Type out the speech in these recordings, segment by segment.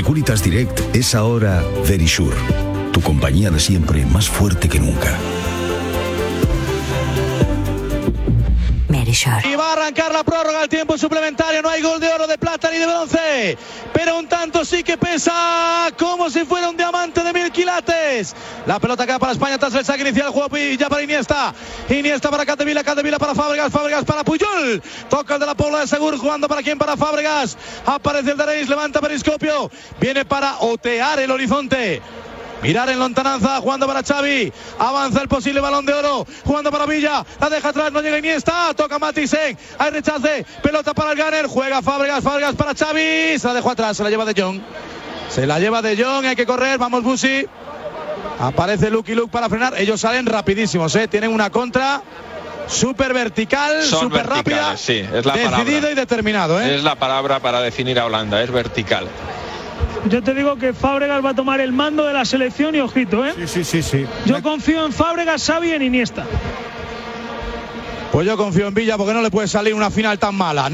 Securitas Direct es ahora Verisure, tu compañía de siempre más fuerte que nunca. Y va a arrancar la prórroga al tiempo suplementario. No hay gol de oro, de plata ni de bronce, pero un tanto sí que pesa como si fuera un diamante de 1000 quilates. La pelota queda para España tras el saque inicial. Juego ya para Iniesta para Capdevila para Fábregas para Puyol. Toca el de la Pobla de Segur, jugando para quién, para Fábregas. Aparece el de Reis, levanta periscopio, viene para otear el horizonte. Mirar en lontananza, jugando para Xavi. Avanza el posible balón de oro, jugando para Villa. La deja atrás, no llega Iniesta. Toca Matisen, hay rechace. Pelota para el Gunner, juega Fábregas para Xavi. Se la dejó atrás, se la lleva De Jong. Hay que correr, vamos Busi. Aparece Lucky Luke para frenar. Ellos salen rapidísimos, tienen una contra súper vertical, súper rápida. Sí, es la decidido palabra. Y determinado, Es la palabra para definir a Holanda, es vertical. Yo te digo que Fábregas va a tomar el mando de la selección y ojito, Sí. Yo confío en Fábregas, Xavi y en Iniesta. Pues yo confío en Villa, porque no le puede salir una final tan mala.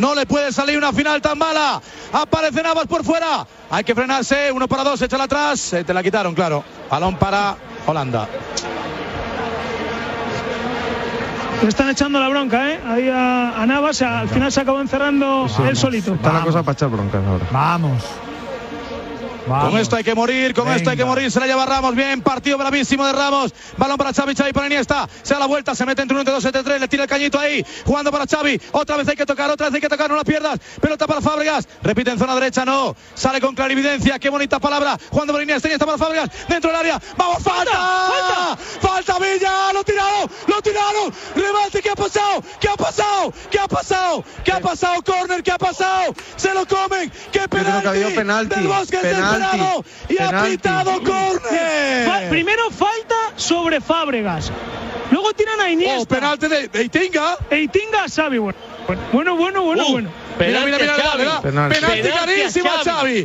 Aparece Navas por fuera. Hay que frenarse, 1-2, échala atrás. Te la quitaron, claro. Balón para Holanda. Le están echando la bronca, ahí a Navas. Al final se acabó encerrando él solito. Está la cosa para echar broncas ahora. Vamos. Con esto hay que morir, se la lleva Ramos, bien, partido bravísimo de Ramos, balón para Xavi para Iniesta, se da la vuelta, se mete entre 1 entre 2 entre 3, le tira el cañito ahí, jugando para Xavi, otra vez hay que tocar, no la pierdas, pelota para Fábregas, repite en zona derecha, no, sale con clarividencia, qué bonita palabra, jugando para Iniesta para Fábregas, dentro del área, vamos, falta Villa, lo tiraron, remate, ¿qué ha pasado? Córner, ¿qué ha pasado? Se lo comen, qué penalti, del Bosque y ha pitado córner. Primero falta sobre Fábregas, luego tiran a Iniesta. Penalti de Eitinga a Xavi. Bueno. Mira. Penalti clarísimo a Xavi.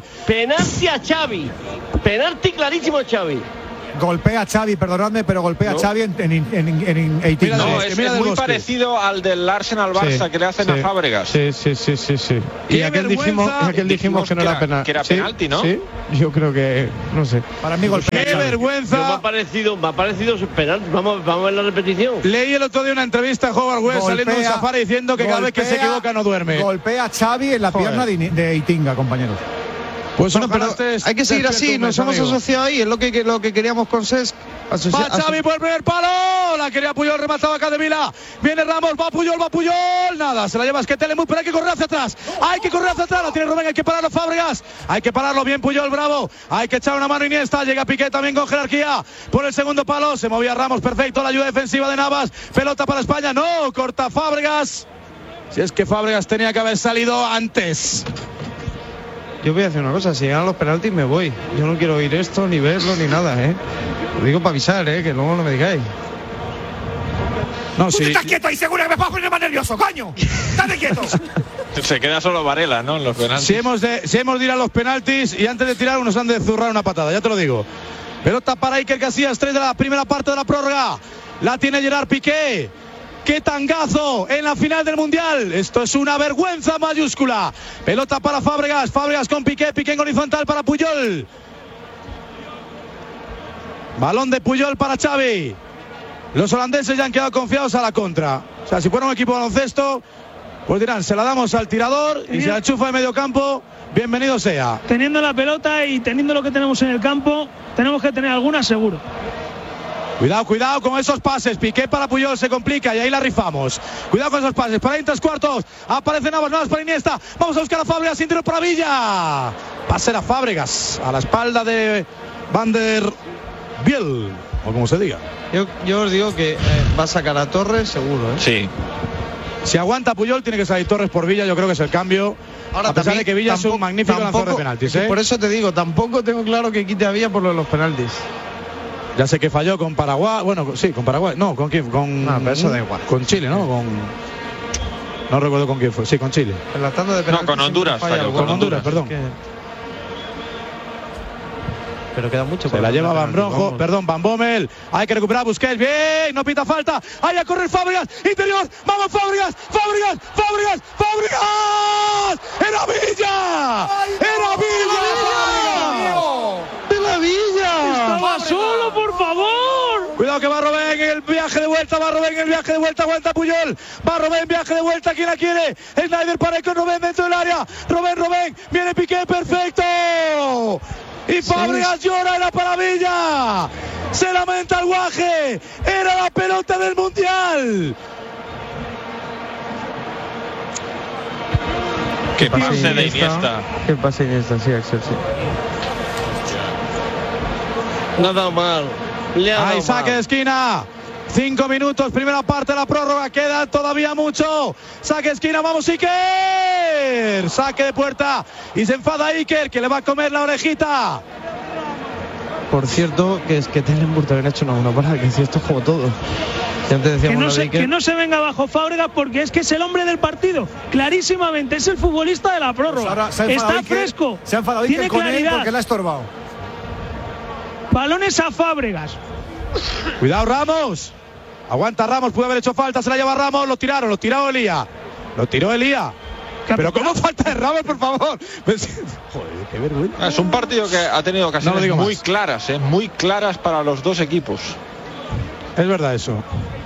Penalti clarísimo a Xavi. Golpea a Xavi, perdonadme, pero golpea a Xavi en 18. No, es muy parecido al del Arsenal-Barça que le hacen a Fábregas. Sí. Y aquel dijimos que no era penal. Que era penalti, ¿no? Sí, yo creo que, no sé. Para mí golpea. ¡Qué vergüenza! Me ha parecido penalti. Vamos a ver la repetición. Leí el otro día una entrevista a Howard West saliendo de un safari diciendo que cada vez que se equivoca no duerme. Golpea a Xavi en la pierna de Eitinga, compañeros. Pues bueno, pero hay que seguir así, nos hemos asociado ahí, es lo que queríamos con Cesc. Va Xavi por el primer palo, la quería Puyol, remataba Capdevila, viene Ramos, va Puyol, nada, se la lleva Esquetelemut, pero hay que correr hacia atrás, la tiene Rubén, hay que pararlo Fábregas, hay que pararlo bien Puyol, bravo, hay que echar una mano Iniesta, llega Piqué también con jerarquía, por el segundo palo, se movía Ramos, perfecto, la ayuda defensiva de Navas, pelota para España, no, corta Fábregas, si es que Fábregas tenía que haber salido antes. Yo voy a hacer una cosa, si llegan los penaltis me voy. Yo no quiero oír esto, ni verlo, ni nada, Lo digo para avisar, que luego no me digáis. No, sí. Estás quieto ahí, seguro que me vas a poner más nervioso, coño. Estate quieto. Se queda solo Varela, ¿no? En los penaltis. Si hemos de ir a los penaltis y antes de tirar nos han de zurrar una patada, ya te lo digo. Pelota para Iker Casillas, 3 de la primera parte de la prórroga. La tiene Gerard Piqué. ¡Qué tangazo en la final del Mundial! Esto es una vergüenza mayúscula. Pelota para Fábregas con Piqué en horizontal para Puyol. Balón de Puyol para Xavi. Los holandeses ya han quedado confiados a la contra. O sea, si fuera un equipo de baloncesto, pues dirán, se la damos al tirador y se la enchufa de medio campo, bienvenido sea. Teniendo la pelota y teniendo lo que tenemos en el campo, tenemos que tener alguna seguro. Cuidado con esos pases. Piqué para Puyol, se complica y ahí la rifamos. Cuidado con esos pases. Para ahí en 3/4. Aparece Navas para Iniesta. Vamos a buscar a Fábregas, interior para Villa. Pase a Fábregas a la espalda de Van der Biel, o como se diga. Yo os digo que va a sacar a Torres seguro, Sí. Si aguanta Puyol, tiene que salir Torres por Villa. Yo creo que es el cambio. Ahora, a pesar de que Villa es un magnífico lanzador de penaltis. Por eso te digo, tampoco tengo claro que quite a Villa por lo de los penaltis. Ya sé que falló con Paraguay. Bueno, sí, con Paraguay. No, ¿con quién? Pero eso da igual. Con Chile, ¿no? No recuerdo con quién fue. Sí, con Chile. En la tanda de penaltis. No, con Honduras falló. Con Honduras, perdón. Pero queda mucho. Se la lleva Van Bommel. Hay que recuperar a Busquets. Bien, no pita falta. Hay a correr Fábregas. Interior. Vamos Fábregas. ¡Era Villa! ¡Era Villa! aguanta Puyol, va Robben, viaje de vuelta, ¿quién la quiere? Snyder para ir con Robben dentro del área, Robben, viene Piqué, perfecto, y Fábregas llora en la maravilla, se lamenta el Guaje, era la pelota del Mundial. Qué pase de Iniesta. Qué pase de Iniesta, sí, Axel, sí. No ha dado mal. Ahí saque de esquina. 5 minutos, primera parte de la prórroga, queda todavía mucho. Saque de esquina, vamos Iker. Saque de puerta y se enfada Iker, que le va a comer la orejita. Por cierto, que es que Telenburg también ha hecho una buena parada, que si esto es como todo. Ya antes decíamos que no se venga bajo Fábregas, porque es que es el hombre del partido. Clarísimamente, es el futbolista de la prórroga. Pues está fresco, se ha enfadado tiene con claridad. él porque le ha estorbado. Balones a Fábregas. Cuidado Ramos. Aguanta Ramos, puede haber hecho falta, se la lleva Ramos, lo tiró Elía. Pero ¿cómo falta de Ramos, por favor? Joder, qué vergüenza. Es un partido que ha tenido ocasiones muy claras para los dos equipos. Es verdad eso.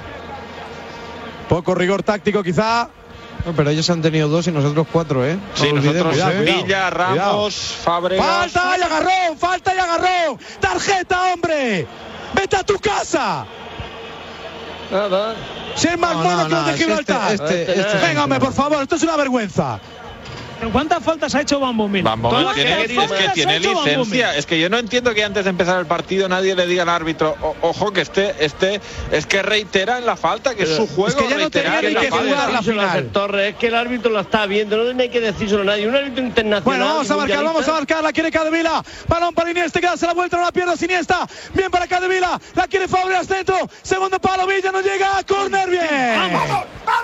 Poco rigor táctico quizá. No, pero ellos han tenido 2 y nosotros 4, ¿eh? Sí, nosotros Villa, Ramos, Fábregas. Falta y agarrón. Tarjeta, hombre. Vete a tu casa. Nada. Si es más mono que los de Gibraltar. Venga, hombre, por favor, esto es una vergüenza. ¿Cuántas faltas ha hecho Bambomín? Es que tiene licencia. Es que yo no entiendo que antes de empezar el partido nadie le diga al árbitro, ojo, que es que reitera en la falta, que es su juego. Es que ya no tenía ni que jugar la final. Torres, es que el árbitro la está viendo, no tiene que decírselo a nadie. Un árbitro internacional. Bueno, vamos a marcar, la quiere Capdevila. Balón para Iniesta, que hace la vuelta, no la pierde Iniesta. Bien para Capdevila, la quiere Fábregas dentro. Segundo palo, Villa no llega, córner, bien. ¡Vamos!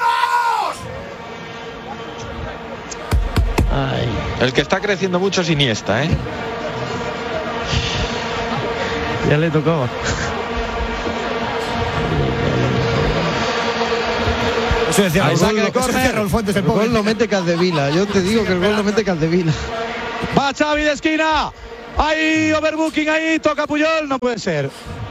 Ay. El que está creciendo mucho es Iniesta, ¿eh? Ya le tocaba. Eso decía el saque de córner. El gol lo mete Capdevila. Yo te digo que el gol lo mete Capdevila. Va Xavi de esquina. Ahí, overbooking, ahí, toca Puyol. No puede ser.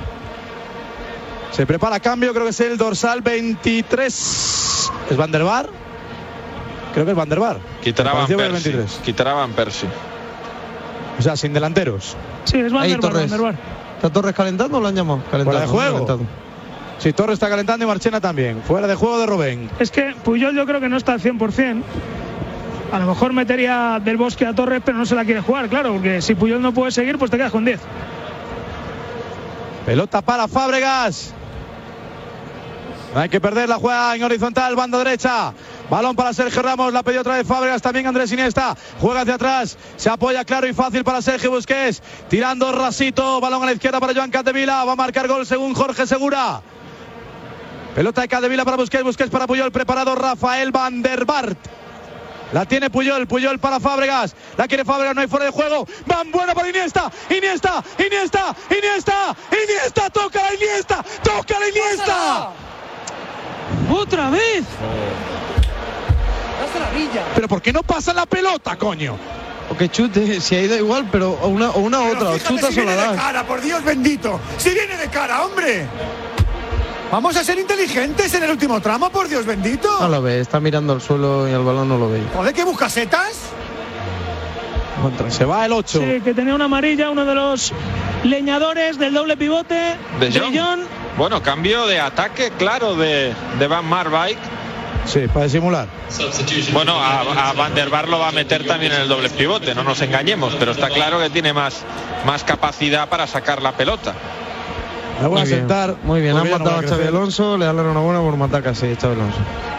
Se prepara cambio, creo que es el dorsal 23. ¿Es Van der Vaart? Creo que es Van der Vaart. Quitará Van Persie. O sea, sin delanteros. Sí, es Van der Vaart. ¿Está Torres calentando o lo han llamado? Fuera de juego. Sí, Torres está calentando y Marchena también. Fuera de juego de Robben. Es que Puyol yo creo que no está al 100%. A lo mejor metería Del Bosque a Torres, pero no se la quiere jugar, claro, porque si Puyol no puede seguir, pues te quedas con 10. Pelota para Fábregas. No hay que perder, la juega en horizontal, banda derecha. Balón para Sergio Ramos, la pidió otra vez Fábregas, también Andrés Iniesta. Juega hacia atrás, se apoya claro y fácil para Sergio Busquets. Tirando rasito, balón a la izquierda para Joan Capdevila. Va a marcar gol según Jorge Segura. Pelota de Capdevila para Busquets para Puyol. Preparado Rafael Van der Vaart. La tiene Puyol para Fábregas. La quiere Fábregas, no hay fuera de juego. Van buena para Iniesta. Toca la Iniesta. ¡Otra vez! Pero ¿por qué no pasa la pelota, coño? O que chute, si ha ido igual, pero una u otra. O chutas si o la viene de das. cara, por Dios bendito. Si viene de cara, hombre. Vamos a ser inteligentes en el último tramo, por Dios bendito. No lo ve, está mirando al suelo y el balón no lo ve. Joder, ¿qué busca setas? Se va el 8. Sí, que tenía una amarilla, uno de los leñadores del doble pivote. De Jong. Bueno, cambio de ataque, claro, de Van Marwijk. Sí, para disimular. Bueno, a Van der Vaart lo va a meter también en el doble pivote, no nos engañemos, pero está claro que tiene más capacidad para sacar la pelota. Me voy a sentar. Muy bien, han matado a Xabi Alonso, le dan la enhorabuena por matar casi a Xabi Alonso.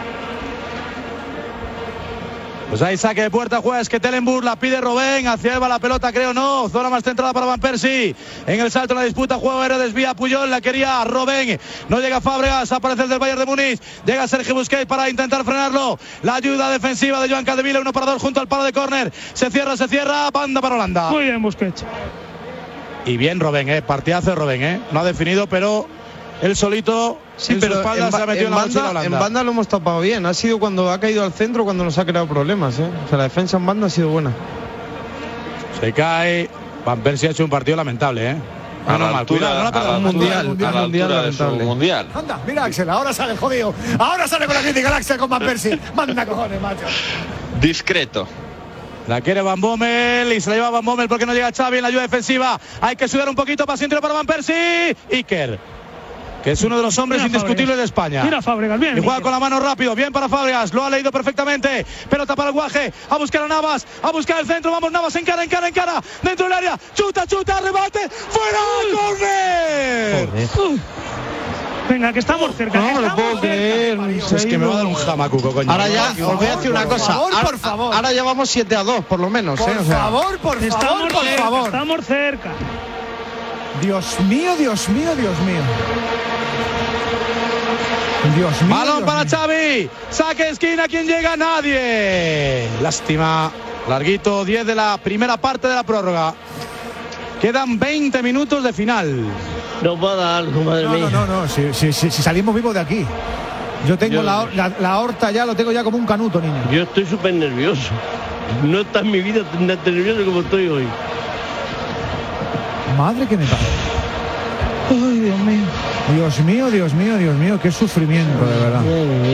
Pues ahí saque de puerta, juega Stekelenburg, la pide Robben, hacia él va la pelota, creo no, zona más centrada para Van Persie, en el salto en la disputa, juego aéreo, desvía Puyol, la quería Robben, no llega Fábregas, aparece el del Bayern de Múnich, llega Sergio Busquets para intentar frenarlo, la ayuda defensiva de Joan Capdevila, 1 para 2 junto al palo de córner, se cierra, banda para Holanda. Muy bien Busquets. Y bien Robben, partidazo de Robben, no ha definido, pero él solito, sí, en pero su espalda se ha metido en la banda. En banda lo hemos tapado bien. Ha sido cuando ha caído al centro, cuando nos ha creado problemas. O sea, la defensa en banda ha sido buena. Se cae. Van Persie ha hecho un partido lamentable. A la altura de su mundial. Anda, mira Axel, ahora sale jodido. Ahora sale con la crítica el Axel con Van Persie. Manda cojones, macho. Discreto. La quiere Van Bommel y se la lleva Van Bommel porque no llega Xavi en la ayuda defensiva. Hay que sudar un poquito para centro para Van Persie. Iker, que es uno de los hombres indiscutibles de España. Mira Fábregas, bien. Y juega con la mano rápido, bien para Fábregas, lo ha leído perfectamente. Pelota para el Guaje, a buscar a Navas, a buscar el centro, vamos Navas, encara, dentro del área, chuta, remate, fuera, córner. Venga, que estamos cerca. No me lo puedo creer. Es que me va a dar un jamacuco, coño. Ahora ya, os voy a decir una cosa. Por favor. Ahora ya vamos 7-2, por lo menos. Por favor. Estamos cerca. Dios mío. Balón para Xavi, saque esquina, ¿quién llega? Nadie. Lástima, larguito, 10 de la primera parte de la prórroga. Quedan 20 minutos de final. No va a dar algo, madre mía. No. Si salimos vivos de aquí. Yo tengo la aorta ya, lo tengo ya como un canuto, niño. Yo estoy súper nervioso. No está en mi vida tan nervioso como estoy hoy. Madre que me pasa. Ay, Dios mío. Dios mío, qué sufrimiento, de verdad.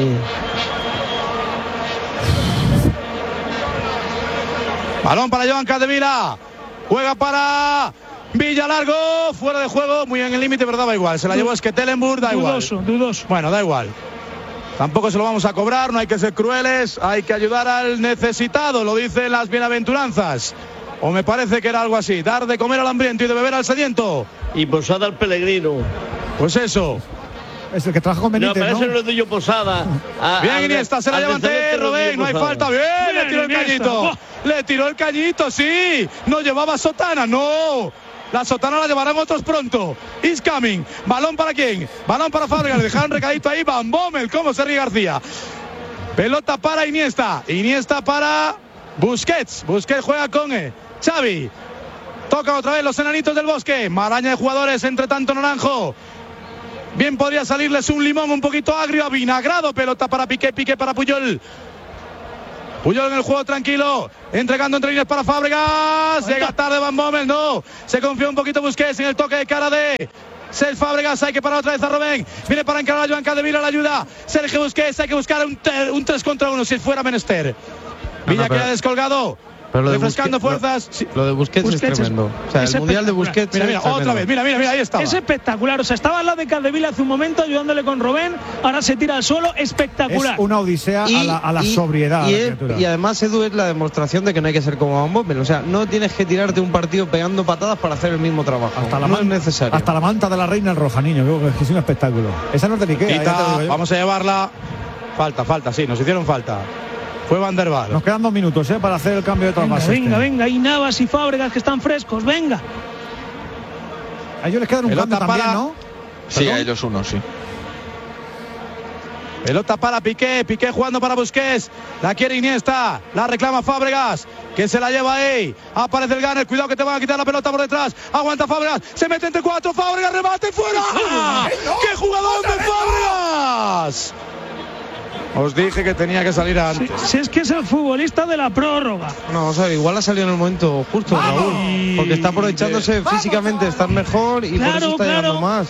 Balón para Joan Capdevila. Juega para Villalargo. Fuera de juego, muy en el límite, pero daba igual. Se la llevó Stekelenburg, da igual. Dudoso. Bueno, da igual. Tampoco se lo vamos a cobrar, no hay que ser crueles. Hay que ayudar al necesitado, lo dicen las bienaventuranzas. O me parece que era algo así, dar de comer al hambriento y de beber al sediento. Y Posada al peregrino. Pues eso. Es el que trabaja con Benítez, no, pero eso no lo doy yo Posada. Bien, Iniesta, se la lleva ante Robben, no hay falta. Bien, le tiró el cañito. Le tiró el cañito, sí. No llevaba sotana, no. La sotana la llevarán otros pronto. Is coming. ¿Balón para quién? Balón para Fábregas. Le dejaron recadito ahí. Van Bommel. ¿Cómo se ríe García? Pelota para Iniesta. Iniesta para Busquets. Busquets juega con Xavi. Toca otra vez los enanitos del bosque. Maraña de jugadores, entre tanto Naranjo. Bien podría salirles un limón un poquito agrio, avinagrado. Pelota para Piqué para Puyol. Puyol en el juego tranquilo, entregando entre líneas para Fábregas. Llega tarde Van Bommel, no. Se confió un poquito Busquets en el toque de cara de Cesc Fábregas. Hay que parar otra vez a Robben. Viene para encarar a Joan Capdevila, la ayuda Sergio Busquets. Hay que buscar un 3 contra 1 si fuera menester. Villa queda descolgado. Refrescando fuerzas. Lo de Busquets es tremendo. O sea, el mundial de Busquets. Mira, otra vez. Mira, ahí estaba. Es espectacular. O sea, estaba al lado de Capdevila hace un momento ayudándole con Robben. Ahora se tira al suelo. Espectacular. Es una odisea a la sobriedad. Y además, Edu, es la demostración de que no hay que ser como Van Bommel. O sea, no tienes que tirarte un partido pegando patadas para hacer el mismo trabajo. No es necesario. Hasta la manta de la reina el roja, niño. Que es un espectáculo. Esa no es de Ikea. Vamos a llevarla. Falta, sí, nos hicieron falta. Fue Van der Vaart. Nos quedan 2 minutos para hacer el cambio de trasvase. Venga, y Navas y Fábregas que están frescos, venga. A ellos les quedan un cambio también, ¿no? Sí, a ellos uno, sí. Pelota para Piqué jugando para Busquets. La quiere Iniesta, la reclama Fábregas, que se la lleva ahí. Aparece el Gunner, cuidado que te van a quitar la pelota por detrás. Aguanta Fábregas, se mete entre 4, Fábregas, remate, fuera. ¡Qué jugador de Fábregas! Os dije que tenía que salir antes. Si es que es el futbolista de la prórroga. No, o sea, igual ha salido en el momento justo, Raúl. Porque está aprovechándose físicamente de estar mejor y por eso está llegando más.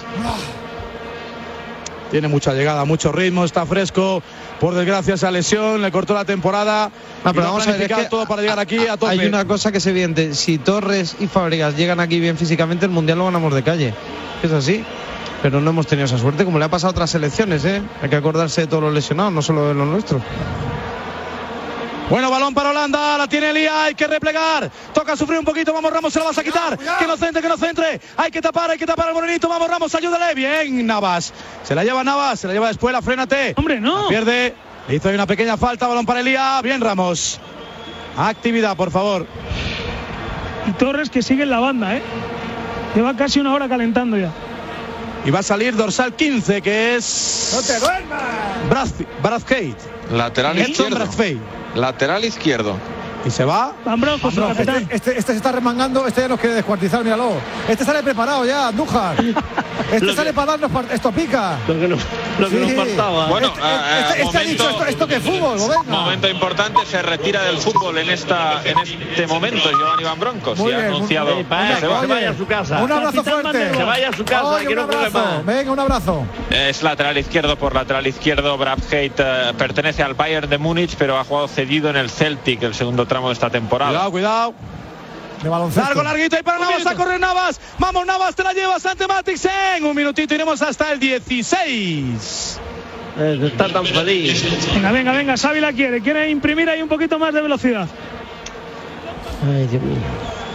Tiene mucha llegada, mucho ritmo, está fresco. Por desgracia esa lesión le cortó la temporada. Pero vamos a ver, es que todo para llegar aquí a tope. Hay una cosa que es evidente. Si Torres y Fábregas llegan aquí bien físicamente, el Mundial lo ganamos de calle. Es así. Pero no hemos tenido esa suerte, como le ha pasado a otras selecciones, ¿eh? Hay que acordarse de todos los lesionados, no solo de los nuestros. Bueno, balón para Holanda, la tiene Elía, hay que replegar. Toca sufrir un poquito, vamos Ramos, se la vas a quitar. Que no centre. Hay que tapar al morenito, vamos Ramos, ayúdale. Bien, Navas. Se la lleva Navas, se la lleva después, frénate. Hombre, no. La pierde, le hizo ahí una pequeña falta, balón para Elía. Bien, Ramos. Actividad, por favor. Y Torres que sigue en la banda, ¿eh? Lleva casi una hora calentando ya. Y va a salir dorsal 15, que es... ¡No te duermas! Brathwaite. Lateral izquierdo. Lateral izquierdo. Y se va. Van Bronckhorst, capitán. Este se está remangando, este ya nos quiere descuartizar, míralo. Este sale preparado ya, Andújar. Este sale para darnos esto pica. Lo que nos faltaba. Bueno, este ha dicho esto que es fútbol, venga. Momento importante, se retira del fútbol en este momento Giovanni Van Bronckhorst. Muy Y ha bien, anunciado que se vaya a su casa. Un abrazo fuerte. Se vaya a su casa, Oye, que no un abrazo. problema. Venga, un abrazo. Es lateral izquierdo. Por lateral izquierdo, Braithwaite pertenece al Bayern de Múnich, pero ha jugado cedido en el Celtic el segundo tramo de esta temporada. Cuidado. De baloncesto. Largo, larguito y para Navas, a correr Navas. Vamos, Navas, te la llevas ante Matixen. Un minutito, iremos hasta el 16. Está tan feliz. Venga, Xavi la quiere imprimir ahí un poquito más de velocidad. Ay, Dios mío.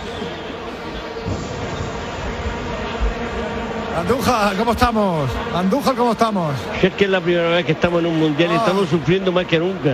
Andújar, ¿cómo estamos? Es que es la primera vez que estamos en un mundial y estamos sufriendo más que nunca.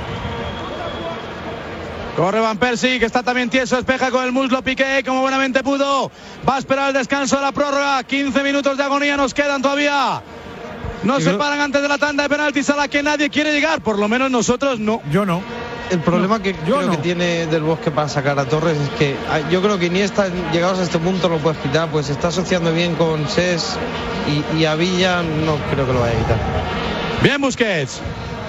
Corre Van Persie, que está también tieso, despeja con el muslo Piqué, como buenamente pudo. Va a esperar el descanso de la prórroga. 15 minutos de agonía nos quedan todavía. No se paran antes de la tanda de penaltis a la que nadie quiere llegar, por lo menos nosotros no. Yo no. El problema que creo que tiene Del Bosque para sacar a Torres es que yo creo que Iniesta, llegados a este punto, lo puedes quitar, pues se está asociando bien con Ses y a Villa no creo que lo vaya a quitar. Bien, Busquets.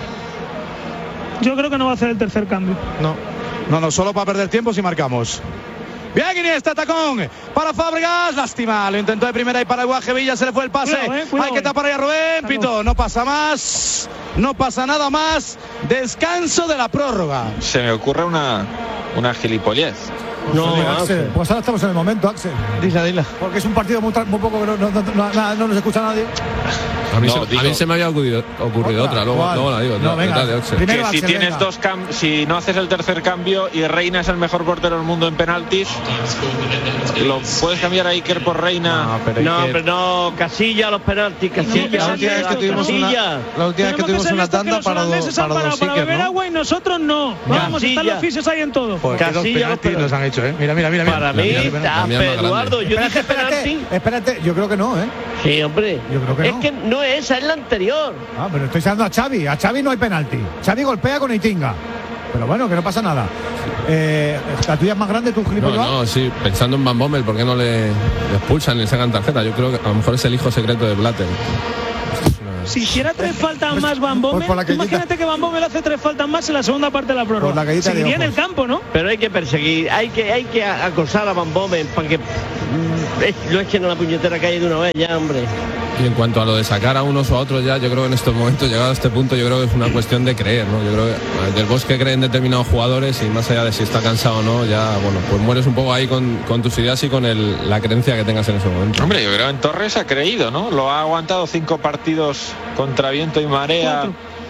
Yo creo que no va a hacer el tercer cambio. No, solo para perder tiempo si marcamos. Bien, Iniesta, tacón para Fábregas, lástima, lo intentó de primera y para el Guaje Villa se le fue el pase. Cuidado, hay que tapar ahí a Rubén, pito, no pasa más, no pasa nada más. Descanso de la prórroga. Se me ocurre una gilipollez. No, Axel. Pues ahora estamos en el momento, Axel. Dila. Porque es un partido muy poco que no nos escucha nadie. A mí se me había ocurrido otra, luego la digo. Que si tienes si no haces el tercer cambio y Reina es el mejor portero del mundo en penaltis, ¿lo puedes cambiar a Iker por Reina? Pero no, Casilla los penaltis, Casilla. La última vez que tuvimos una tanda para beber agua y nosotros no. Vamos, están los fisios ahí en todo. Casilla los penaltis nos han hecho, Mira. Para mí, Eduardo, yo dije penalti. Espérate, yo creo que no, Sí, hombre. Yo creo que es que no es esa, es la anterior. Pero estoy dando a Xavi. A Xavi no hay penalti. Xavi golpea con Eitinga. Pero bueno, que no pasa nada. La tuya es más grande, tu gilipollas. No, sí, pensando en Van Bommel, ¿por qué no le expulsan y le sacan tarjeta? Yo creo que a lo mejor es el hijo secreto de Blatter. Si hiciera 3 faltas más Van Bommel, imagínate que Van Bommel hace 3 faltas más en la segunda parte de la prórroga. Seguiría en el campo, ¿no? Pero hay que perseguir, hay que acosar a Van Bommel para que lo echen a la puñetera calle de una vez ya, hombre. Y en cuanto a lo de sacar a unos o a otros, ya yo creo que en estos momentos, llegado a este punto, yo creo que es una cuestión de creer, ¿no? Yo creo que Del Bosque cree en determinados jugadores y más allá de si está cansado o no, ya, bueno, pues mueres un poco ahí con tus ideas y con la creencia que tengas en ese momento. Hombre, yo creo que en Torres ha creído, ¿no? Lo ha aguantado 5 partidos contra viento y marea.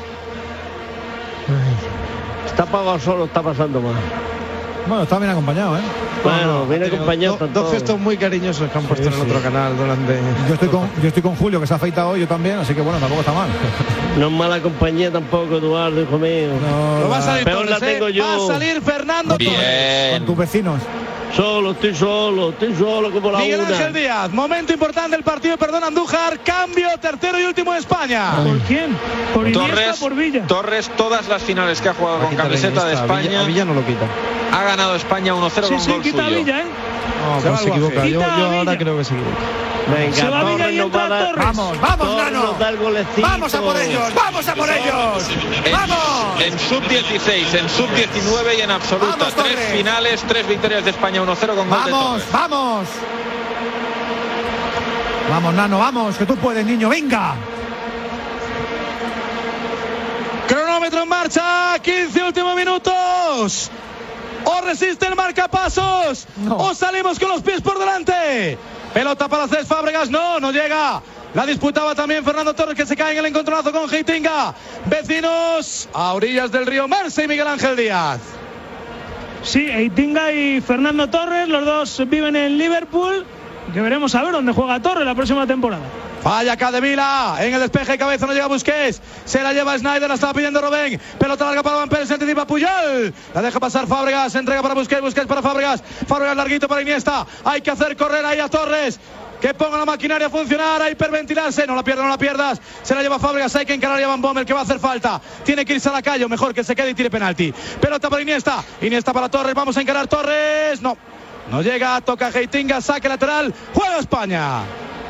Está pagado solo, está pasando mal. Bueno, está bien acompañado, Bueno, bien acompañado. Dos gestos muy cariñosos que han puesto en el otro canal durante. Yo estoy con Julio, que se ha afeitado hoy, yo también, así que bueno, tampoco está mal. No es mala compañía tampoco, Eduardo, hijo mío. No va a salir Torres, la tengo yo. Va a salir Fernando Torres. Con tus vecinos. Estoy solo como la Miguel una. Ángel Díaz, momento importante del partido, perdón, Andújar, cambio, tercero y último de España. ¿Por quién? ¿Por Iniesta o por Villa? Torres, todas las finales que ha jugado con camiseta de España. A Villa no lo quita. Ha ganado España 1-0 con gol quita suyo. Villa, No, pues se equivoca. Yo ahora creo que se equivoca. Venga, se va Villa y entra Torres. Vamos, Nano. Vamos a por ellos. ¡Vamos! En sub-16, en sub-19 y en absoluta. Vamos, 3 finales, 3 victorias de España, 1-0 con gol de Torres. Vamos, Nano, vamos, que tú puedes, niño, venga. Cronómetro en marcha, 15 últimos minutos. O resiste el marcapasos, o salimos con los pies por delante. Pelota para Cés Fábregas, no llega. La disputaba también Fernando Torres, que se cae en el encontronazo con Heitinga. Vecinos a orillas del río Merce y Miguel Ángel Díaz. Sí, Heitinga y Fernando Torres, los dos viven en Liverpool. Que veremos a ver dónde juega Torres la próxima temporada. Falla Cadevila en el despeje de cabeza, no llega Busquets, se la lleva Snyder, la estaba pidiendo Robben, pelota larga para Van Persie, se anticipa Puyol, la deja pasar Fábregas, entrega para Busquets para Fábregas larguito para Iniesta, hay que hacer correr ahí a Torres, que ponga la maquinaria a funcionar, a hiperventilarse, no la pierdas, se la lleva Fábregas, hay que encarar a Van Bommel, que va a hacer falta, tiene que irse a la calle, o mejor que se quede y tire penalti, pelota para Iniesta para Torres, vamos a encarar Torres, no llega, toca Heitinga, saque lateral, juega España.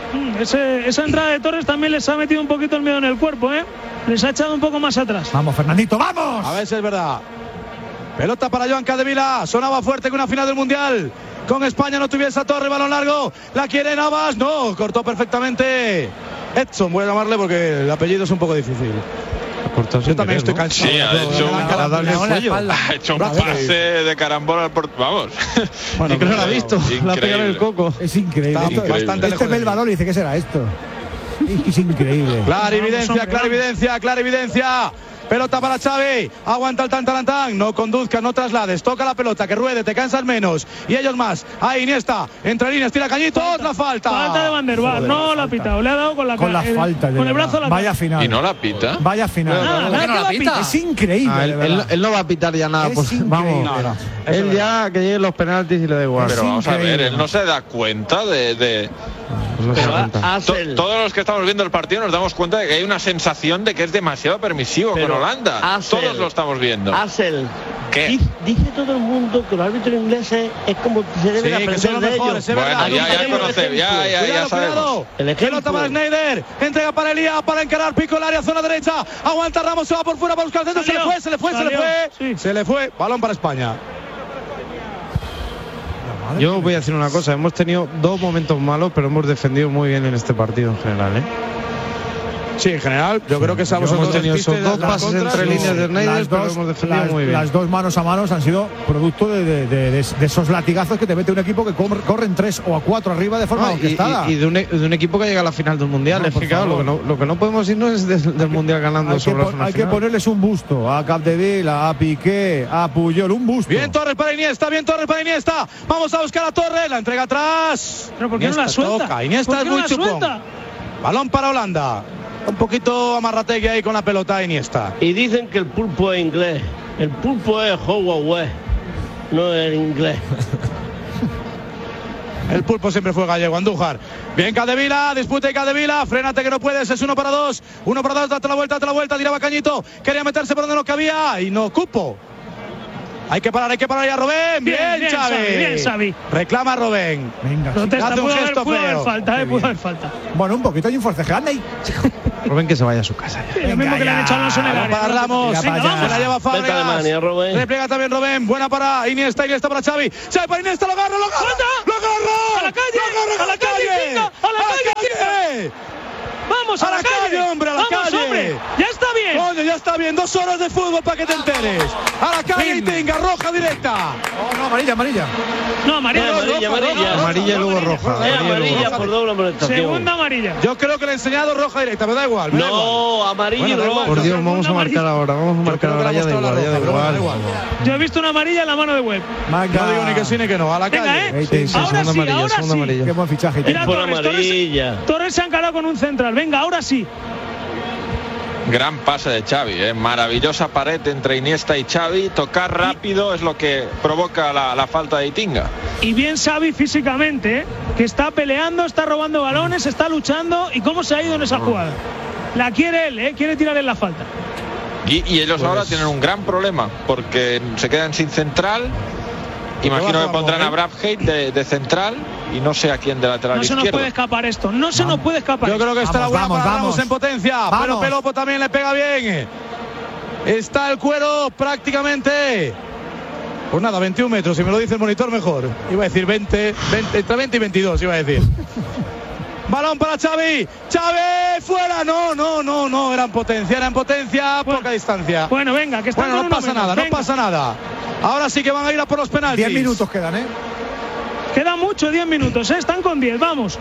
Esa entrada de Torres también les ha metido un poquito el miedo en el cuerpo, ¿eh? Les ha echado un poco más atrás. Vamos, Fernandito, ¡vamos! A ver si es verdad. Pelota para Joan Capdevila. Sonaba fuerte que una final del Mundial con España no tuviese a Torres. Balón largo. La quiere Navas. No, cortó perfectamente Edson. Voy a llamarle porque el apellido es un poco difícil. Yo también estoy cansado. Sí, ha hecho un pase de carambola al Vamos. Bueno, creo que lo ha visto. La pega en el coco. Es increíble. Este ve el balón y dice, ¿qué será esto? Es increíble. Clarividencia. Pelota para Xavi, aguanta el tan, no conduzcas, no traslades, toca la pelota, que ruede, te cansas menos, y ellos más. Ahí Iniesta, entre líneas, tira Cañito, otra falta. Falta de Van der Vaart, no la ha pitado, le ha dado con la falta, con el brazo a la vaya final. ¿Y no la pita? Vaya final. Nada, no la pita. Es increíble. Él no va a pitar ya nada. Vamos, él ya que lleguen los penaltis y le da igual. Pero vamos a ver, él no se da cuenta de... Todos los que estamos viendo el partido nos damos cuenta de que hay una sensación de que es demasiado permisivo con Holanda. Todos lo estamos viendo. ¿Qué? Dice todo el mundo que los árbitros ingleses es como se debe aprender de ellos. Bueno, ya conocemos, ya sabemos. Pelota para Schneider, entrega para Elías para encarar pico el área, zona derecha. Aguanta Ramos, se va por fuera para buscar el centro. Se le fue. Balón para España. Yo voy a decir una cosa, hemos tenido 2 momentos malos, pero hemos defendido muy bien en este partido en general, ¿eh? Sí, en general, yo creo que hemos tenido esos 2 pases entre líneas de Schneider, pero hemos defendido muy bien. Las 2 manos a manos han sido producto de esos latigazos que te mete un equipo que corren 3 o 4 arriba de forma orquestada. Y de un equipo que llega a la final del Mundial. Es que claro, lo que no podemos irnos es del Mundial ganando Hay que ponerles un busto a Capdevila, a Piqué, a Puyol, un busto. Bien Torres para Iniesta. Vamos a buscar a Torres, la entrega atrás. ¿Pero por qué no la suelta? Iniesta es muy chupón. Balón para Holanda. Un poquito amarrategui ahí con la pelota Iniesta. Y dicen que el pulpo es inglés. El pulpo es Huawei, no es inglés. El pulpo siempre fue gallego, Andújar. Bien Capdevila, disputa y Capdevila. Frénate que no puedes, es 1 para 2. 1 para 2, date la vuelta, tiraba Cañito. Quería meterse por donde no cabía y no cupo. Hay que parar ya Robben. Bien Xavi. Reclama Robben. Venga, hace un gesto feo. Pudo haber falta. Bueno, un poquito hay un forcejante ahí. Robben que se vaya a su casa. Lo mismo que le han hecho a Alonso en el área. Para Ramos. Se la lleva Fábregas. Repliega también Robben. Buena para Iniesta para Xavi. Xavi para Iniesta, lo agarra. ¡A la calle! Vamos a la calle, hombre, a la calle. Hombre, ya está bien. Coño, ya está bien. 2 horas de fútbol para que te enteres. A la calle y tenga roja directa. No, amarilla. No, amarilla y luego roja. Amarilla por doble amonestación. Segunda amarilla. Yo creo que le he enseñado roja directa, me da igual. Amarillo y roja. Por Dios, vamos a marcar ahora. Ya da igual. Yo he visto una amarilla en la mano de Webb. No digo ni que sí ni que no. A la calle. Ahora sí. Qué buen fichaje. Mira, Torres se ha encarado con un central. Venga, ahora sí. Gran pase de Xavi, maravillosa pared entre Iniesta y Xavi. Tocar rápido es lo que provoca la falta de Itinga. Y bien Xavi físicamente, que está peleando, está robando balones, está luchando. ¿Y cómo se ha ido en esa jugada? La quiere él, quiere tirar en la falta. Y ellos ahora tienen un gran problema porque se quedan sin central. Imagino que pondrán a Bradgate de central y no sé a quién de lateral izquierdo. No se nos puede escapar esto, nos puede escapar. Yo creo que está la buena para Ramos en potencia, pero Pelopo también le pega bien. Está el cuero prácticamente. Pues nada, 21 metros, si me lo dice el monitor mejor. Iba a decir 20, entre 20 y 22 iba a decir. Balón para Xavi, fuera, no, era en potencia, poca distancia. Bueno, venga, que está. Bueno, no pasa nada. Ahora sí que van a ir a por los penaltis. 10 minutos quedan, Queda mucho, 10 minutos, están con 10, vamos.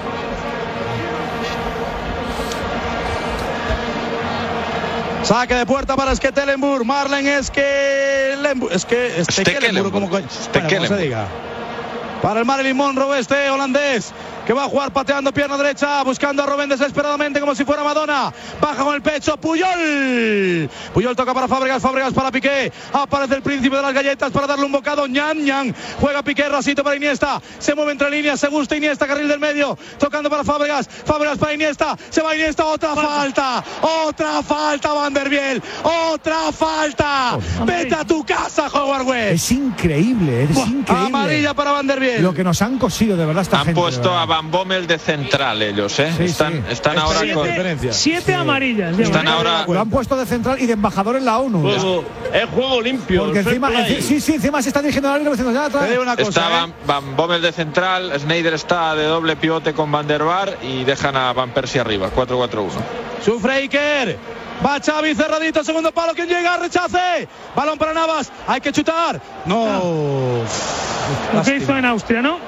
Saque de puerta para Stekelenburg, Marlen Stekelenburg, como se diga. Para el Marilyn Monroe holandés, que va a jugar pateando pierna derecha, buscando a Robben desesperadamente como si fuera Madonna. Baja con el pecho, Puyol toca para Fábregas para Piqué. Aparece el príncipe de las galletas para darle un bocado. Ñan. Juega Piqué, rasito para Iniesta. Se mueve entre líneas, se gusta Iniesta, carril del medio. Tocando para Fábregas para Iniesta. Se va Iniesta, otra falta. Van der Biel. Otra falta. Vete a tu casa. pasa Howard Webb. Es increíble, es increíble. Amarilla para Van der Biel. Lo que nos han cosido, de verdad, esta Han gente. puesto a Van Bommel de central ellos, ¿eh? Sí, están ahora con... 7 amarillas. Están ahora... Lo han puesto de central y de embajador en la ONU. Es juego limpio. Porque encima se está dirigiendo al árbitro diciendo, ya trae una cosa. Está Van Bommel de central, Sneijder está de doble pivote con Van der Vaart y dejan a Van Persie arriba, 4-4-1. Sufre Iker. Va Xavi cerradito, segundo palo. ¿Quién llega? Rechace. Balón para Navas. Hay que chutar. No. Lo que hizo en Austria, ¿no?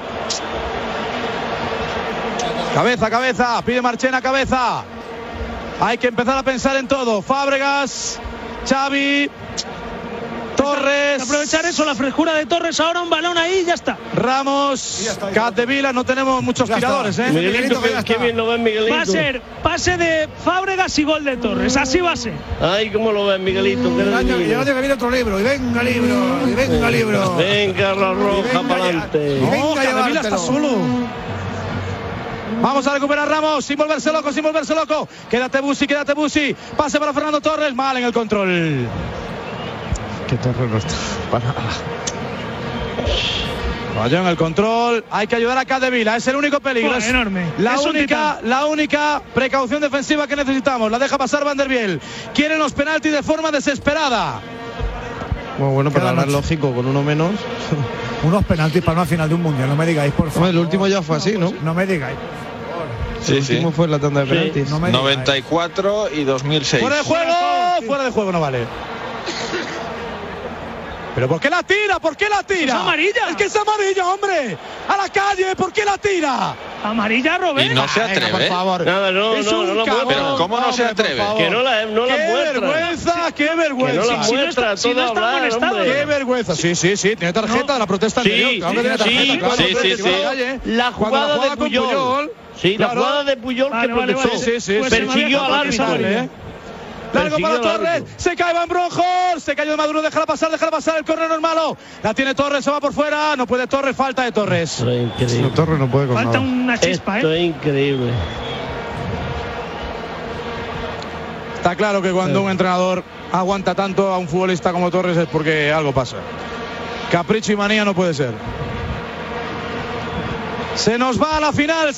Cabeza. Pide Marchena, cabeza. Hay que empezar a pensar en todo. Fábregas, Xavi, Torres. Aprovechar eso, la frescura de Torres. Ahora un balón ahí y ya está. Ramos, Capdevila. No tenemos muchos tiradores, ¿eh? Miguelito, qué bien lo ves, Miguelito. Va a ser pase de Fábregas y gol de Torres. Así va a ser. Ay, cómo lo ves, Miguelito. Y el año que viene otro libro. Y venga libro. Venga, la roja para adelante. No, Capdevila está solo. Vamos a recuperar Ramos sin volverse loco. Quédate Busi. Pase para Fernando Torres. Mal en el control. Que Torres no está para nada. Falló en el control. Hay que ayudar a Capdevila. Es el único peligro. Es enorme. La única precaución defensiva que necesitamos. La deja pasar Van der Biel. Quieren los penaltis de forma desesperada. Bueno, pero ahora es lógico, con uno menos. Unos penaltis para una final de un mundial, no me digáis, por favor. El último ya fue así, ¿no? No me digáis. Sí, el último fue la tanda de penaltis. No 94 y 2006. Fuera de juego no vale. ¿Pero por qué la tira? Es amarilla. Es que es amarilla, hombre. A la calle, ¿por qué la tira? Amarilla, Robert. Y no se atreve, por favor. Nada, no la muestra. Pero ¿cómo no se atreve? Que no la muestra. ¡Qué vergüenza! Que no la muestra, si no está molestado. ¡Qué vergüenza! Sí, tiene tarjeta, la protesta anterior. Sí. La jugada de Puyol. Sí, la jugada de Puyol que protestó. Sí. Persiguió al árbitro. Largo para Torres, se cae Van Bronckhorst, se cayó de Maduro, déjala pasar, el córner no es malo, la tiene Torres, se va por fuera, no puede Torres, falta de Torres. Increíble. Torres no puede con Falta nada. una chispa, Esto es increíble. Está claro que cuando un entrenador aguanta tanto a un futbolista como Torres es porque algo pasa. Capricho y manía no puede ser. Se nos va a la final.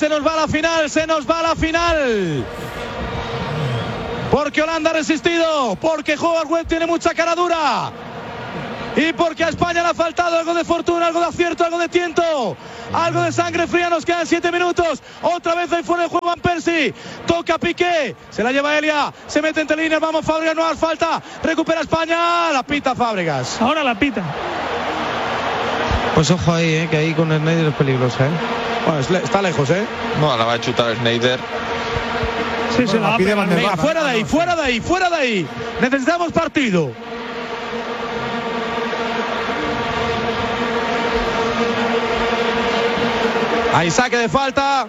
Porque Holanda ha resistido, porque Howard Webb tiene mucha cara dura y porque a España le ha faltado algo de fortuna, algo de acierto, algo de tiento, algo de sangre fría. Nos quedan 7 minutos, otra vez ahí fuera de juego Van Persie, toca Piqué, se la lleva Elia, se mete entre líneas, vamos Fábregas, no hace falta, recupera España, la pita Fábregas. Ahora la pita. Pues ojo ahí, que ahí con Sneijder es peligrosa, Bueno, está lejos, No, la va a chutar Sneijder. Sí, se la va a pegar. Venga, fuera de ahí. Necesitamos partido. Ahí saque de falta.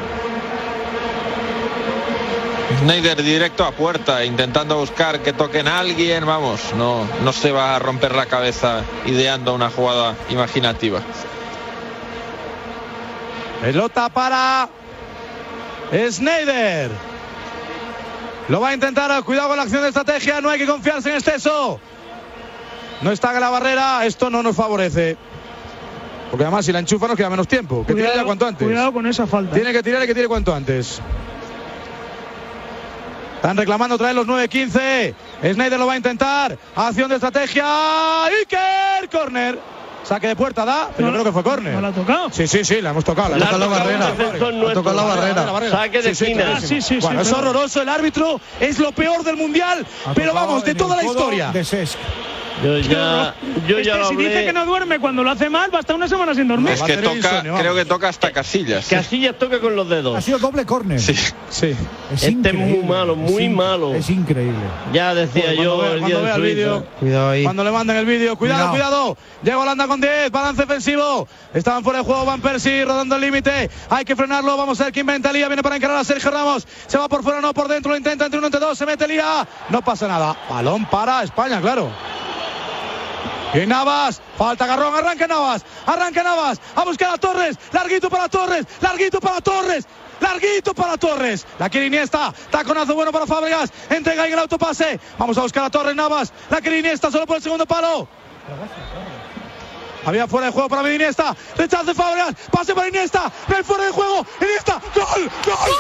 Sneijder directo a puerta, intentando buscar que toquen a alguien. Vamos, no se va a romper la cabeza ideando una jugada imaginativa. Pelota para Sneijder. Lo va a intentar, cuidado con la acción de estrategia, no hay que confiarse en exceso. No está en la barrera, esto no nos favorece. Porque además si la enchufa nos queda menos tiempo. Que tire ya cuanto antes. Cuidado con esa falta. Tiene que tirar y que tire cuanto antes. Están reclamando otra vez los 9-15. Sneijder lo va a intentar. Acción de estrategia. Iker, córner. Saque de puerta, pero yo creo que fue córner. ¿No la ha tocado? Sí, la hemos tocado. La ha tocado la barrera. Saque de esquina. Bueno, es horroroso. El árbitro es lo peor del mundial, pero vamos, de toda la historia. De Cesc. Yo ya si dice que no duerme cuando lo hace mal, va a estar una semana sin dormir. Es que creo que toca hasta Casillas. Casillas toca con los dedos. Ha sido doble córner. Sí. Es este muy malo, muy malo. Es increíble. Ya decía yo el día del vídeo. Cuidado ahí. Cuando le manden el vídeo, cuidado. Llega Holanda con 10, balance ofensivo. Estaban fuera de juego Van Persie, rodando el límite. Hay que frenarlo. Vamos a ver quién inventa Lía. Viene para encarar a Sergio Ramos. Se va por fuera, no por dentro. Lo intenta entre uno, entre dos. Se mete Lía. No pasa nada. Balón para España, claro. Y Navas, falta agarrón, arranca Navas, a buscar a Torres, larguito para Torres, la quiere Iniesta, taconazo bueno para Fábregas, entrega ahí el autopase, vamos a buscar a Torres, Navas, la quiere Iniesta solo por el segundo palo, Había fuera de juego para Iniesta. Rechace Fábregas. Pase para Iniesta. No hay fuera de juego. Iniesta. ¡Gol! ¡Gol! ¡Gol!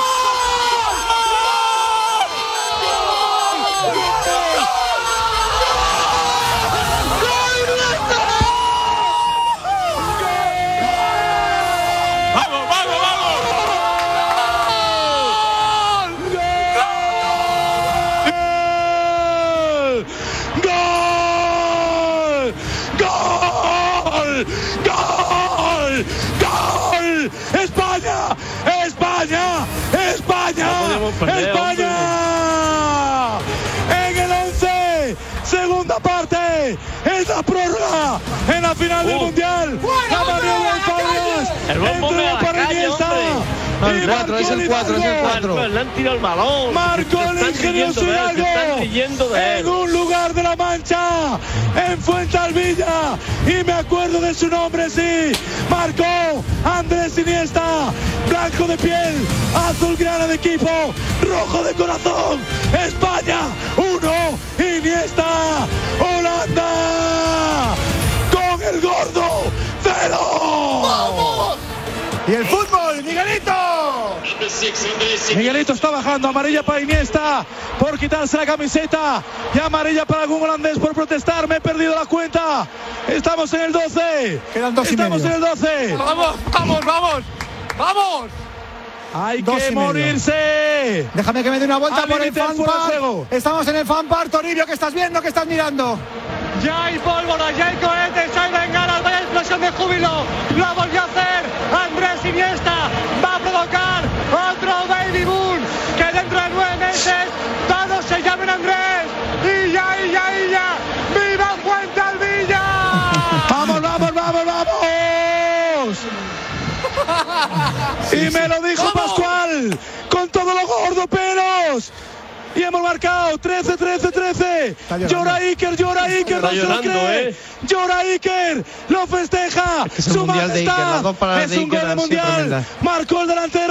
¡España! En el 11, segunda parte, es la prórroga en la final del Mundial. La maniobra de Fábregas, entró para Iniesta. El 4, es el 4, es el 4. Le han tirado el balón. Marcó el ingenioso Hidalgo en un lugar de la Mancha, en Fuensalvilla, y me acuerdo de su nombre, sí. Marcó Andrés Iniesta, blanco de piel, azulgrana de equipo, rojo de corazón. España 1, Iniesta, Holanda, con el gordo 0. ¡Vamos! Y el fútbol, Miguelito. Miguelito está bajando, amarilla para Iniesta por quitarse la camiseta y amarilla para algún holandés por protestar. Me he perdido la cuenta. Estamos en el 12. Quedan 2 y medio. Estamos en el 12. ¡Vamos! Hay que morirse. Déjame que me dé una vuelta por el fanpar. Estamos en el fanpar. Toribio, ¿qué estás viendo? ¿Qué estás mirando? Ya hay pólvora, ya hay cohetes, hay bengalas, vaya explosión de júbilo. Lo volvió a hacer Andrés Iniesta. Va a provocar otro baby boom. Que dentro de 9 meses todos se llamen Andrés. Y ya. ¡Viva Fuensalvilla! ¡Vamos! Y me lo dijo Pascual, con todos los gordoperos. Y hemos marcado 13. Llora Iker, no se lo cree. Llora Iker, lo festeja. Su majestad. Es un gol de mundial. Marcó el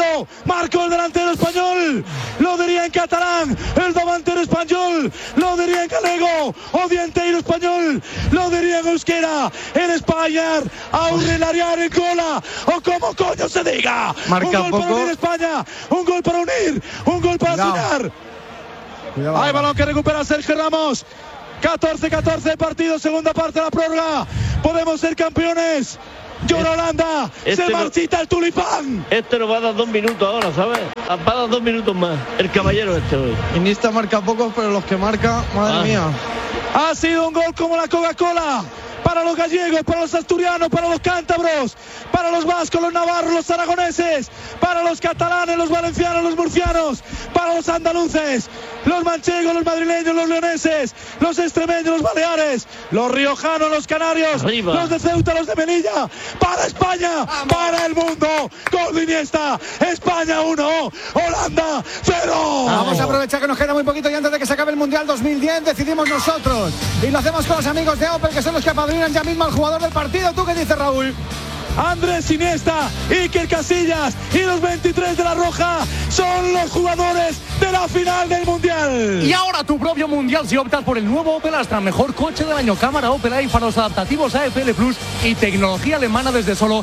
delantero español. Lo diría en catalán, el davantero español. Lo diría en galego, o dienteiro español. Lo diría en euskera, en España, aurrelariar en cola, o como coño se diga. Marca un gol para unir España, un gol para unir, un gol para soñar. Hay balón que recupera Sergio Ramos. 14 de partido, segunda parte de la prórroga. Podemos ser campeones. Llora Holanda, se marchita el tulipán. Este nos va a dar 2 minutos ahora, ¿sabes? Va a dar 2 minutos más. El caballero hoy. Iniesta marca pocos, pero los que marca, madre mía. Ha sido un gol como la Coca-Cola. Para los gallegos, para los asturianos, para los cántabros, para los vascos, los navarros, los aragoneses, para los catalanes, los valencianos, los murcianos, para los andaluces, los manchegos, los madrileños, los leoneses, los extremeños, los baleares, los riojanos, los canarios, los de Ceuta, los de Melilla, para España, para el mundo, gol de Iniesta, España 1, Holanda 0. Vamos a aprovechar que nos queda muy poquito y antes de que se acabe el Mundial 2010 decidimos nosotros. Y lo hacemos con los amigos de Opel, que son los que apadrinan ya mismo al jugador del partido. ¿Tú qué dices, Raúl? Andrés Iniesta, Iker Casillas y los 23 de la Roja son los jugadores de la final del Mundial. Y ahora tu propio Mundial si optas por el nuevo Opel Astra, mejor coche del año, cámara Opel AI, faros adaptativos AFL Plus y tecnología alemana desde solo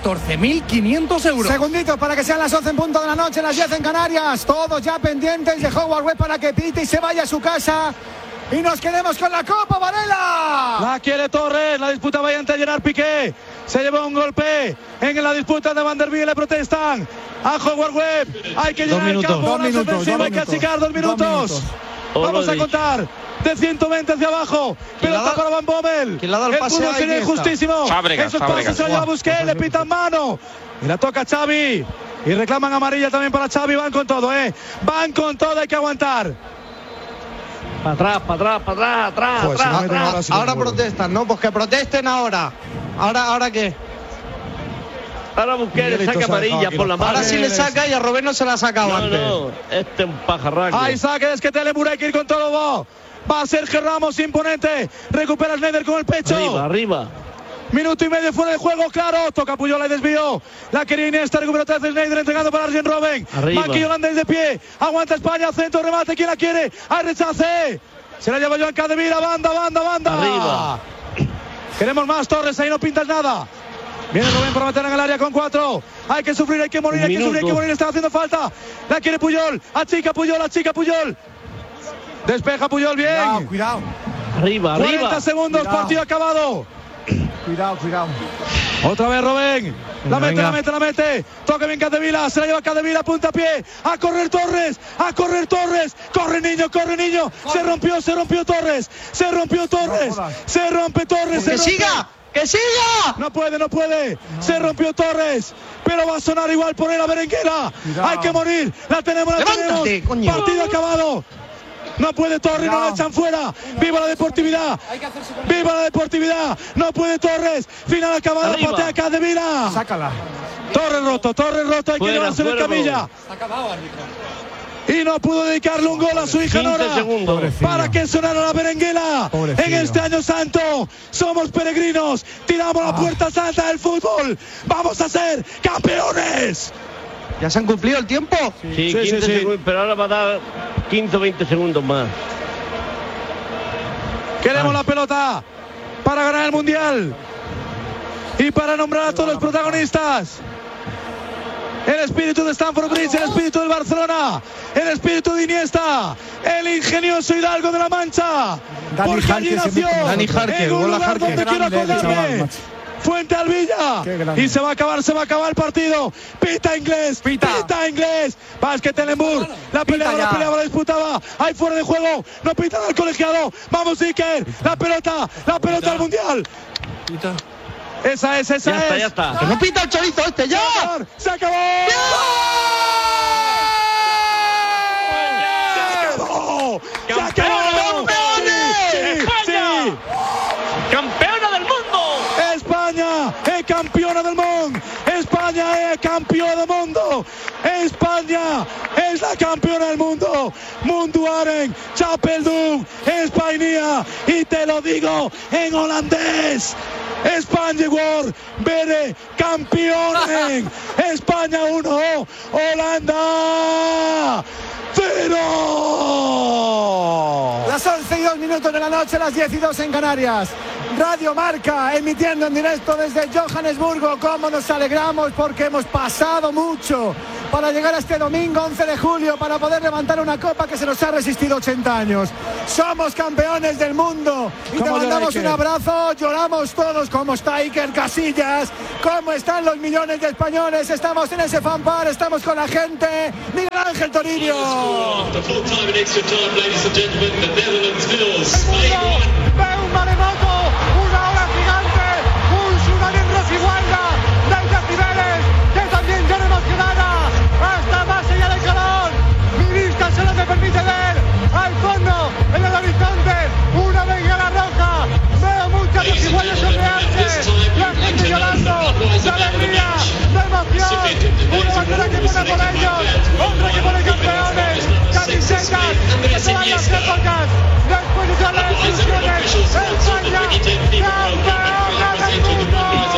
14.500 euros. Segunditos para que sean las 11 en punto de la noche, las 10 en Canarias. Todos ya pendientes de Howard Webb para que pite y se vaya a su casa. Y nos quedemos con la Copa, Varela. La quiere Torres, la disputa va a Gerard Piqué. Se llevó un golpe en la disputa de Van der Wiel, le protestan a Howard Webb. Hay que llegar al campo, hay que achicar 2 minutos. Vamos a contar de 120 hacia abajo. Pelota para Van Bommel. ¿Quién le ha dado el pase? El fútbol sería injustísimo. Esos pases se lo lleva Busquets, le pitan mano. Y la toca Xavi. Y reclaman amarilla también para Xavi. Van con todo, Van con todo, hay que aguantar. Para atrás. Pues ahora protestan, ¿no? Pues que protesten ahora. ¿Ahora qué? Ahora Busquets le saca amarilla por la mano. Ahora sí le saca y a Robert no se la ha sacado antes. No, este es un pajarraco. Hay saque, es que Telemur hay que ir con todo. Va Sergio Ramos, imponente. Recupera Schneider con el pecho. Arriba. Minuto y medio fuera de juego, claro. Toca Puyol, la desvió. La quería Iniesta, recupera otra vez Schneider, entregando para Arjen Robben. Banquillo holandés de pie. Aguanta España, centro, remate. ¿Quién la quiere? Hay rechace. Se la lleva Joan Capdevila, banda. Arriba. Queremos más, Torres, ahí no pintas nada. Viene Rubén para meter en el área con 4. Hay que sufrir, hay que morir, hay que sufrir, hay que morir. Está haciendo falta. La quiere Puyol. Achica Puyol. Despeja Puyol, bien. Cuidado. Arriba. 40 segundos, cuidado. Partido acabado. Cuidado. Otra vez Robén. La mete. Toca bien Capdevila. Se la lleva Capdevila, puntapié. A correr Torres. Corre niño. Se rompió Torres. Se rompe Torres. ¡Que siga! No puede. No. Se rompió Torres. Pero va a sonar igual por él a Berenguera. Hay que morir. La tenemos. Coño. Partido acabado. No puede Torres, no la echan fuera. ¡Viva la deportividad! No puede Torres. Final acabado, patea Capdevila. Sácala. Torres roto. Hay que llevarse en camilla. Se ha acabado, árbitro. Y no pudo dedicarle un gol a su hija Nora para que sonara la Berenguela. En este año santo somos peregrinos, tiramos la puerta santa del fútbol. Vamos a ser campeones. ¿Ya se han cumplido el tiempo? Sí, 15 segundos, pero ahora va a dar 15 o 20 segundos más. Queremos la pelota para ganar el Mundial y para nombrar a todos los protagonistas. El espíritu de Stamford Bridge, el espíritu del Barcelona, el espíritu de Iniesta, el ingenioso Hidalgo de la Mancha. Porque allí nació, en un lugar donde quiero acordarme. Fuente Alvilla. Y se va a acabar el partido. Pita inglés. Vázquez Telenburg. La peleaba, la disputaba. Ahí fuera de juego. No pita al colegiado. Vamos, Iker. La pelota al Mundial. Pita. Esa es. Ya está. ¡Que no pita el chorizo este ya! ¡Se acabó! ¡Campeones! ¡España! ¡Campeona del mundo! ¡España es campeona del mundo! ¡España es campeona del mundo! ¡España es la campeona del mundo! ¡Munduaren, Chapeldum, España! Y te lo digo en holandés. España World, Bere, campeones. España 1, Holanda 0. Las 11:02 de la noche, las 10:02 en Canarias. Radio Marca emitiendo en directo desde Johannesburgo. Cómo nos alegramos porque hemos pasado mucho para llegar a este domingo 11 de julio para poder levantar una copa que se nos ha resistido 80 años. Somos campeones del mundo y te mandamos un abrazo. Lloramos todos. ¿Cómo está Iker Casillas? ¿Cómo están los millones de españoles? Estamos en ese fanfare, estamos con la gente. Miguel Ángel Toribio. Un maremoto, una ola gigante, un tsunami en Rosigualda, 20 decibeles, que también son emocionada, hasta más allá del calor. Mi vista solo me permite ver al fondo, en el horizonte, una bengala roja. Veo muchas Rosigualdas sonrearse, la gente llorando, de alegría, de emoción. Una bandera que pone por ellos, otra que pone campeones, camisetas de todas las épocas. Después de todas las ilusiones, España, campeona del mundo.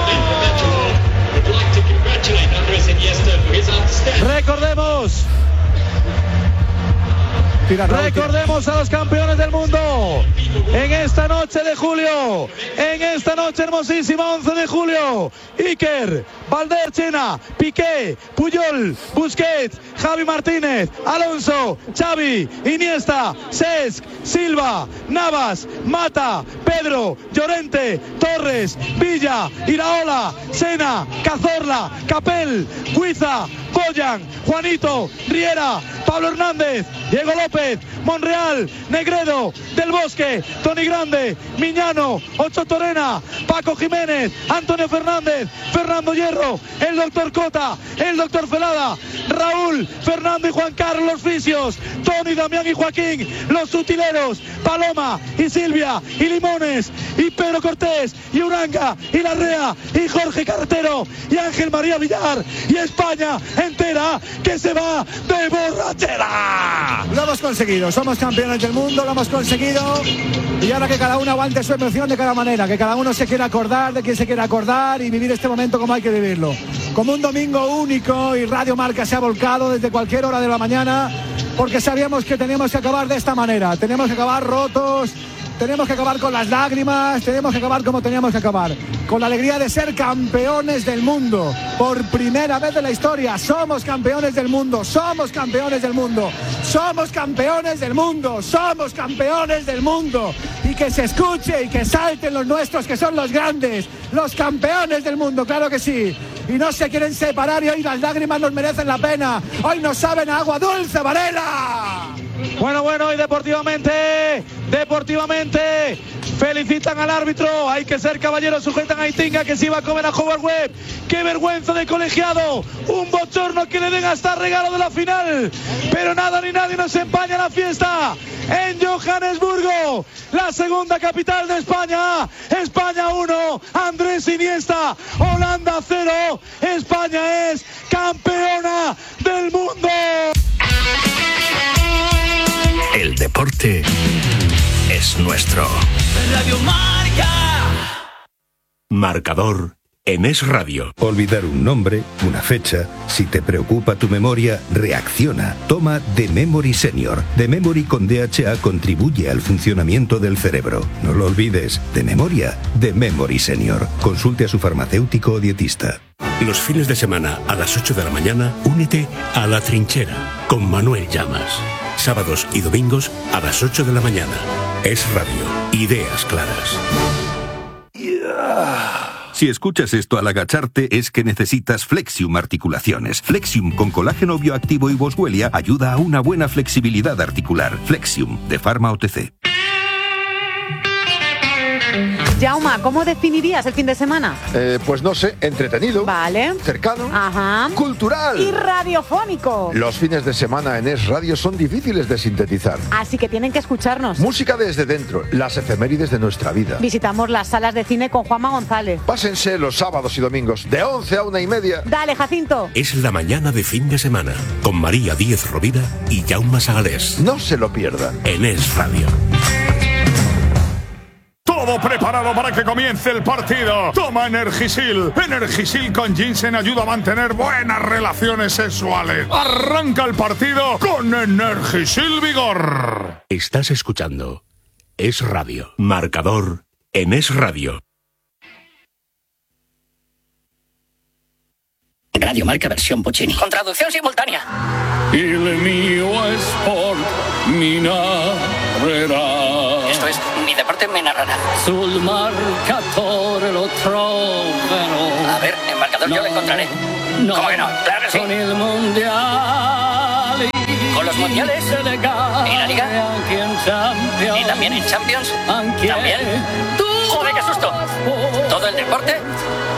Recordemos a los campeones del mundo en esta noche de julio, en esta noche hermosísima 11 de julio. Iker, Valder, Chena, Piqué, Puyol, Busquets, Javi Martínez, Alonso, Xavi, Iniesta, Cesc, Silva, Navas, Mata, Pedro, Llorente, Torres, Villa, Iraola, Sena, Cazorla, Capel, Guiza, Boyan, Juanito, Riera, Pablo Hernández, Diego López, Monreal, Negredo, Del Bosque, Tony Grande, Miñano, Ocho Torena, Paco Jiménez, Antonio Fernández, Fernando Hierro, el doctor Cota, el doctor Felada, Raúl, Fernando y Juan Carlos los fisios, Tony, Damián y Joaquín, los sutileros, Paloma y Silvia y Limones y Pedro Cortés y Uranga y Larrea y Jorge Carretero y Ángel María Villar y España entera que se va de borrachera. Lo hemos conseguido, somos campeones del mundo, lo hemos conseguido y ahora que cada uno aguante su emoción de cada manera, que cada uno se quiera acordar de quien se quiera acordar y vivir este momento como hay que vivirlo, como un domingo único. Y Radio Marca se ha volcado desde cualquier hora de la mañana porque sabíamos que teníamos que acabar de esta manera, teníamos que acabar rotos, tenemos que acabar con las lágrimas, tenemos que acabar como teníamos que acabar, con la alegría de ser campeones del mundo. Por primera vez en la historia somos campeones del mundo, somos campeones del mundo, somos campeones del mundo, somos campeones del mundo. Y que se escuche y que salten los nuestros, que son los grandes, los campeones del mundo, claro que sí. Y no se quieren separar y hoy las lágrimas nos merecen la pena. Hoy nos saben a agua dulce, Varela. Bueno, y deportivamente, felicitan al árbitro. Hay que ser caballeros, sujetan a Itinga, que se iba a comer a Howard Webb. ¡Qué vergüenza de colegiado! Un bochorno que le den hasta regalo de la final. Pero nada ni nadie nos empaña la fiesta en Johannesburgo, la segunda capital de España. España 1, Andrés Iniesta. Holanda 0. España es campeona del mundo. El deporte es nuestro. Radio Marca. Marcador en Es Radio. Olvidar un nombre, una fecha. Si te preocupa tu memoria, reacciona. Toma The Memory Senior. The Memory con DHA contribuye al funcionamiento del cerebro. No lo olvides. De memoria, The Memory Senior. Consulte a su farmacéutico o dietista. Los fines de semana a las 8 de la mañana, únete a La Trinchera con Manuel Llamas. Sábados y domingos a las 8 de la mañana. Es Radio. Ideas claras. Si escuchas esto al agacharte es que necesitas Flexium Articulaciones. Flexium con colágeno bioactivo y boswellia ayuda a una buena flexibilidad articular. Flexium de Pharma OTC. Jauma, ¿cómo definirías el fin de semana? Pues no sé, entretenido. Vale. Cercano. Ajá. Cultural. Y radiofónico. Los fines de semana en Es Radio son difíciles de sintetizar. Así que tienen que escucharnos. Música desde dentro, las efemérides de nuestra vida. Visitamos las salas de cine con Juanma González. Pásense los sábados y domingos de 11 a 1:30. Dale, Jacinto. Es la mañana de fin de semana con María Díez Rovira y Jaume Sagalés. No se lo pierdan. En Es Radio. Todo preparado para que comience el partido. Toma Energisil. Energisil con ginseng ayuda a mantener buenas relaciones sexuales. Arranca el partido con Energisil Vigor. Estás escuchando Es Radio. Marcador en Es Radio. Radio Marca versión Puccini. Con traducción simultánea. Il mio sport mi narrerà. Esto es, mi deporte me narrará. Sul marcatore lo troverò. A ver, en marcador yo lo encontraré. No, ¿cómo que no? Claro que sí. Con el mundial. Con los mundiales. ¿Y la Liga? ¿Y también en Champions? ¿También? ¡Joder, qué susto! Todo el deporte